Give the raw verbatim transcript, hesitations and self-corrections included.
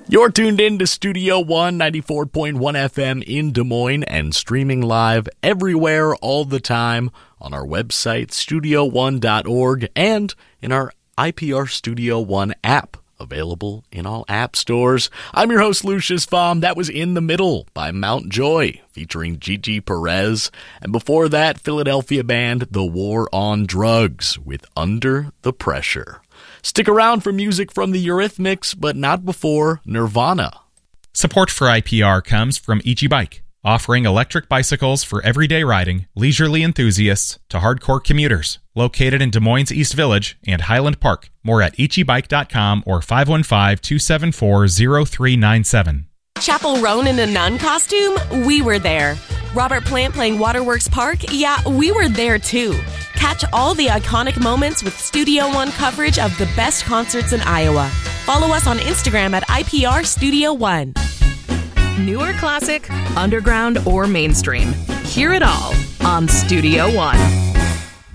You're tuned in to Studio One, ninety-four point one F M in Des Moines and streaming live everywhere all the time on our website, studio one dot org, and in our I P R Studio One app, available in all app stores. I'm your host, Lucius Fahm. That was In the Middle by Mount Joy, featuring Gigi Perez. And before that, Philadelphia band The War on Drugs with Under the Pressure. Stick around for music from the Eurythmics, but not before Nirvana. Support for I P R comes from Ichi Bike, offering electric bicycles for everyday riding, leisurely enthusiasts to hardcore commuters. Located in Des Moines East Village and Highland Park. More at ichi bike dot com or five one five, two seven four, zero three nine seven. Chappell Roan in a nun costume? We were there. Robert Plant playing Waterworks Park? Yeah, we were there too. Catch all the iconic moments with Studio One coverage of the best concerts in Iowa. Follow us on Instagram at I P R Studio One. New or classic, underground or mainstream, hear it all on Studio One.